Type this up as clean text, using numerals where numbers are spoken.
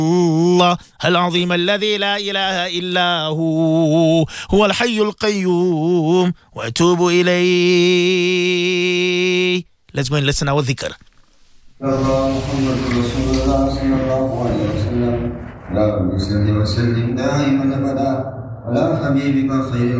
الله العظيم الذي لا إله إلا هو الحي القيوم وأتوب إليه. Let's go and listen our dhikr. محمد رسول الله صلى الله عليه وسلم اللهم صل وسلم دائما أبدا على حبيبك خير